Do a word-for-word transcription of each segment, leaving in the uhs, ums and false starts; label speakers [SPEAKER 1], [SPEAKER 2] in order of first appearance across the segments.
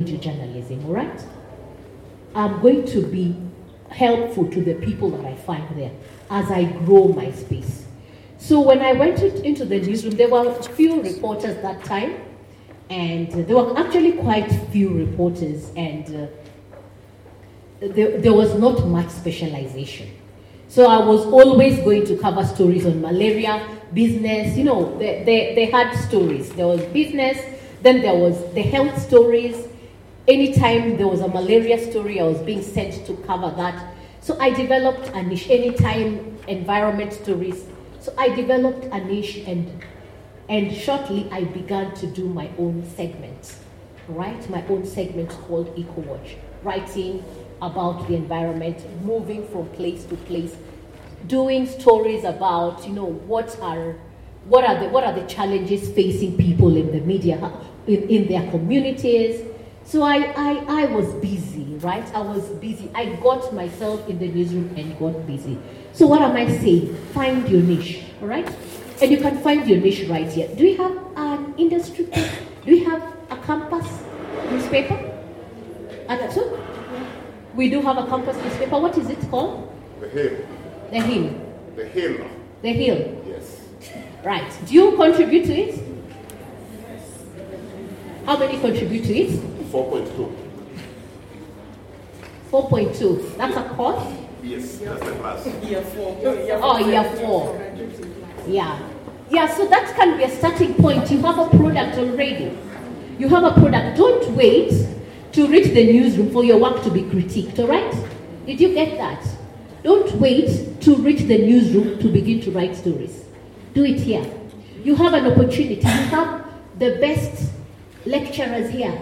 [SPEAKER 1] radio journalism, all right? I'm going to be helpful to the people that I find there as I grow my space. So when I went into the newsroom, there were a few reporters that time, and there were actually quite few reporters, and uh, there, there was not much specialization. So I was always going to cover stories on malaria, business, you know, they, they, they had stories. There was business, then there was the health stories. Anytime there was a malaria story, I was being sent to cover that. So I developed a niche. Anytime environment stories, so I developed a niche, and and shortly I began to do my own segment, right? My own segment called EcoWatch, writing about the environment, moving from place to place, doing stories about, you know, what are what are the what are the challenges facing people in the media, in, in their communities. So I, I, I was busy, right? I was busy. I got myself in the newsroom and got busy. So what am I saying? Find your niche, all right? And you can find your niche right here. Do we have an industry? Do we have a campus newspaper? And so we do have a campus newspaper. What is it called?
[SPEAKER 2] The Hill.
[SPEAKER 1] The Hill.
[SPEAKER 2] The Hill.
[SPEAKER 1] The Hill.
[SPEAKER 2] Yes.
[SPEAKER 1] Right. Do you contribute to it? How many contribute to it?
[SPEAKER 2] four point two.
[SPEAKER 1] four point two. That's a course?
[SPEAKER 2] Yes, that's the class.
[SPEAKER 3] Year four.
[SPEAKER 1] Oh, year four. Yeah. Yeah, so that can be a starting point. You have a product already. You have a product. Don't wait to reach the newsroom for your work to be critiqued, all right? Did you get that? Don't wait to reach the newsroom to begin to write stories. Do it here. You have an opportunity. You have the best lecturers here.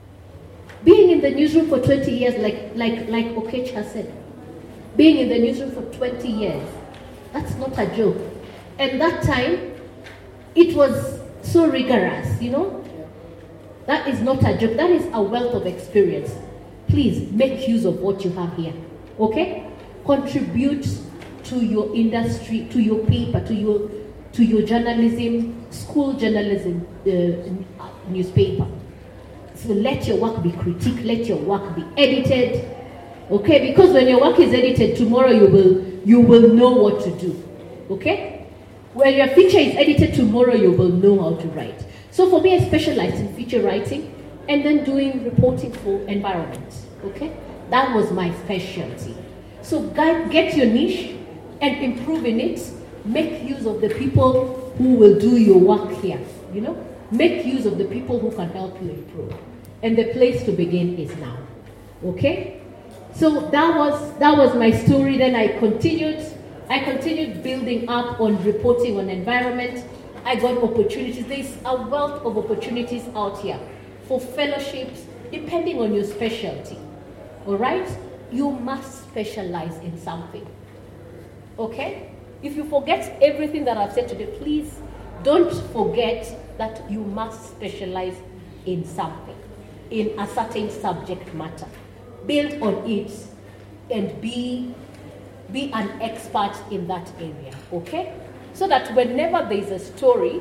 [SPEAKER 1] Being in the newsroom for twenty years, like like like Okech has said, being in the newsroom for twenty years, that's not a joke. And that time, it was so rigorous, you know? That is not a joke. That is a wealth of experience. Please make use of what you have here, okay? Contribute to your industry, to your paper, to your to your journalism, school journalism uh, newspaper. So let your work be critiqued, let your work be edited, okay? Because when your work is edited, tomorrow you will you will know what to do, okay? When your feature is edited, tomorrow you will know how to write. So for me, I specialized in feature writing and then doing reporting for environment, okay? That was my specialty. So get your niche and improve in it. Make use of the people who will do your work here, you know? Make use of the people who can help you improve. And the place to begin is now, okay? So that was that was my story. Then I continued, I continued building up on reporting on environment. I got opportunities. There's a wealth of opportunities out here for fellowships, depending on your specialty, all right? You must specialize in something, okay? If you forget everything that I've said today, please don't forget that you must specialize in something, in a certain subject matter. Build on it and be, be an expert in that area, okay? So that whenever there's a story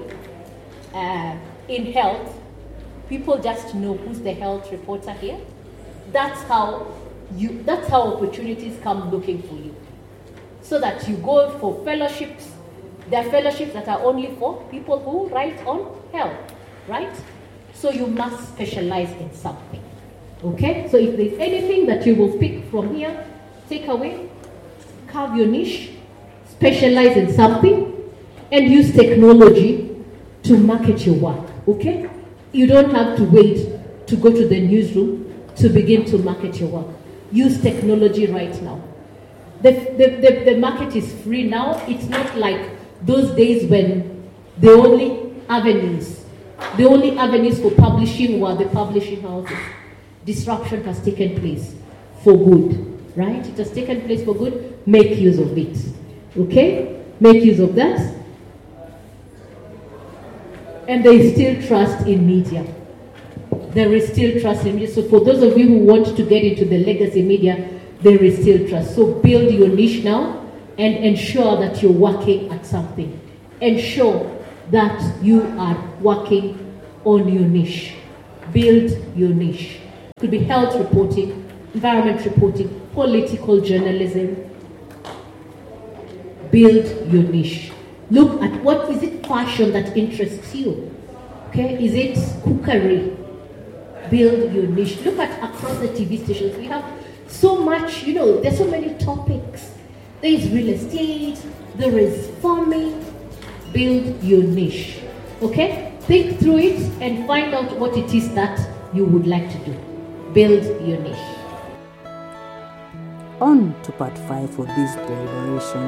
[SPEAKER 1] uh, in health, people just know who's the health reporter here. That's how you, that's how opportunities come looking for you. So that you go for fellowships. There are fellowships that are only for people who write on health, right? So you must specialize in something, okay? So if there's anything that you will pick from here, take away, carve your niche, specialize in something, and use technology to market your work, okay? You don't have to wait to go to the newsroom to begin to market your work. Use technology right now. The, the, the, the market is free now. It's not like those days when the only avenues, the only avenues for publishing were the publishing houses. Disruption has taken place for good, right? It has taken place for good. Make use of it, okay? Make use of that. And there is still trust in media. There is still trust in media. So for those of you who want to get into the legacy media, there is still trust. So build your niche now and ensure that you're working at something. Ensure that you are working on your niche. Build your niche. Could be health reporting, environment reporting, political journalism. Build your niche. Look at what is it fashion that interests you. Okay, is it cookery? Build your niche. Look at across the T V stations. We have so much, you know, there's so many topics. There is real estate, there is farming. Build your niche. Okay? Think through it and find out what it is that you would like to do. Build your niche.
[SPEAKER 3] On to part five of this deliberation.